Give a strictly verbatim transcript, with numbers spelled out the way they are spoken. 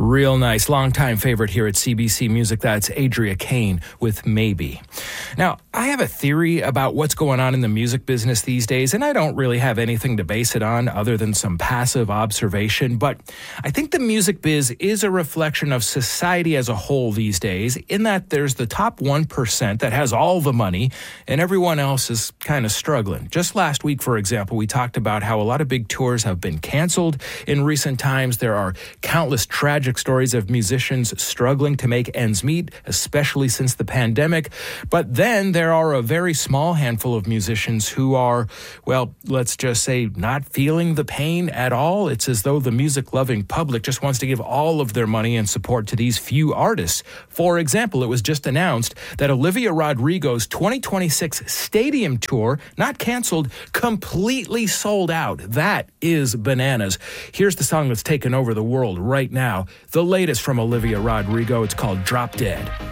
Real nice. Longtime favorite here at C B C Music. That's Adria Kane with Maybe. Now, I have a theory about what's going on in the music business these days, and I don't really have anything to base it on other than some passive observation, but I think the music biz is a reflection of society as a whole these days, in that there's the top one percent that has all the money, and everyone else is kind of struggling. Just last week, for example, we talked about how a lot of big tours have been canceled in recent times. There are countless tragic stories of musicians struggling to make ends meet, especially since the pandemic. But then there are a very small handful of musicians who are, well, let's just say not feeling the pain at all. It's as though the music-loving public just wants to give all of their money and support to these few artists. For example, it was just announced that Olivia Rodrigo's twenty twenty-six stadium tour, not canceled, completely sold out. That is bananas. Here's the song that's taken over the world right now. The latest from Olivia Rodrigo. It's called Drop Dead.